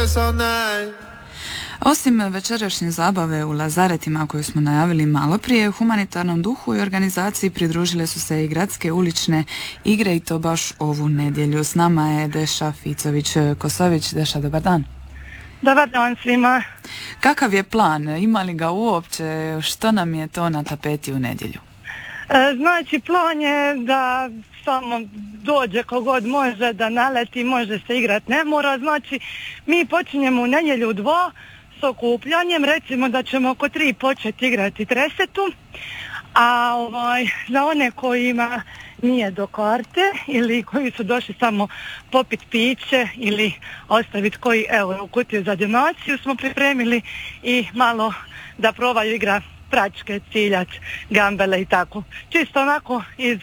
restless all night. Osim večerašnje zabave u lazaretima koju smo najavili malo prije, humanitarnom duhu i organizaciji pridružile su se i gradske ulične igre i to baš ovu nedjelju. S nama je Deša Ficović-Kosović. Deša, dobar dan. Dobar dan svima. Kakav je plan? Ima li ga uopće? Što nam je to na tapeti u nedjelju? Znači, plan je da samo dođe kogod može, da naleti, može se igrat, ne mora. Znači, mi počinjemo u nedjelju 2 s okupljanjem, recimo da ćemo oko 3 početi igrati tresetu, a za one kojima nije do karte ili koji su došli samo popit piće ili ostaviti koji euro u kutiju za donaciju, smo pripremili i malo da probaju igra pračke, ciljac, gambele i tako. Čisto onako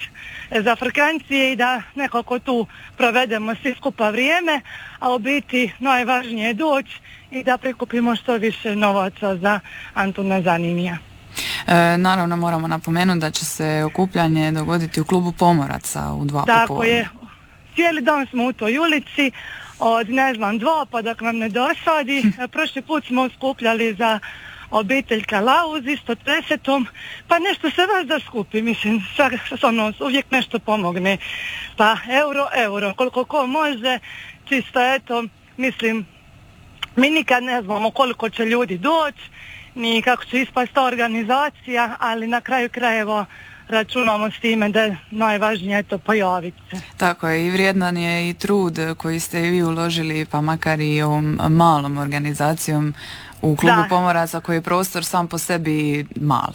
za frkancije i da nekako tu provedemo svi skupa vrijeme, a u biti najvažnije je doći i da prikupimo što više novaca za Antuna Zanimija. Naravno moramo napomenuti da će se okupljanje dogoditi u klubu Pomoraca u 2 popodne. Tako je. Cijeli dan smo u toj ulici od 2 pa dok nam ne dosadi. Prošli put smo skupljali za obitelj Kalauz isto tresetom, pa nešto se vas da skupi, mislim, uvijek nešto pomogne. Pa euro, koliko ko može, čisto eto, mislim, mi nikad ne znamo koliko će ljudi doći, ni kako će ispasti organizacija, ali na kraju krajeva računamo s time da je najvažnije to pojaviti se. Tako je, i vrijedan je i trud koji ste i vi uložili, pa makar i ovom malom organizacijom u klubu Pomoraca koji je prostor sam po sebi mal.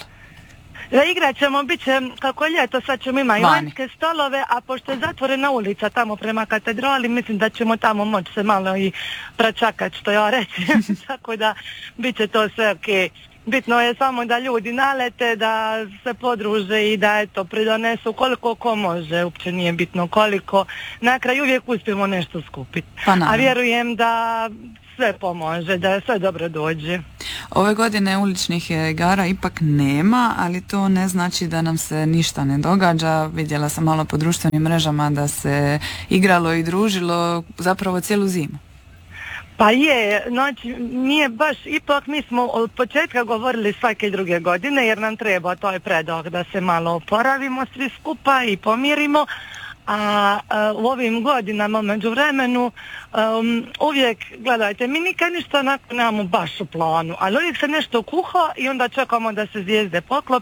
Igrat ćemo, bit će kako ljeto, sad ćemo imati vanjske stolove, a pošto je zatvorena ulica tamo prema katedrali, mislim da ćemo tamo moći se malo i pračakat, što ja reći. Tako da bit će to sve ok. Bitno je samo da ljudi nalete, da se podruže i da eto pridonesu koliko ko može, uopće nije bitno koliko. Na kraju uvijek uspijemo nešto skupiti. A vjerujem da sve pomože, da sve dobro dođe. Ove godine uličnih igara ipak nema, ali to ne znači da nam se ništa ne događa. Vidjela sam malo po društvenim mrežama da se igralo i družilo zapravo cijelu zimu. Pa je, znači nije baš, ipak mi smo od početka govorili svake druge godine jer nam treba taj predah da se malo oporavimo svi skupa i pomirimo, a u ovim godinama među vremenu uvijek, gledajte, mi nikad ništa onako nemamo baš u planu, ali uvijek se nešto kuha i onda čekamo da se zvijezde poklop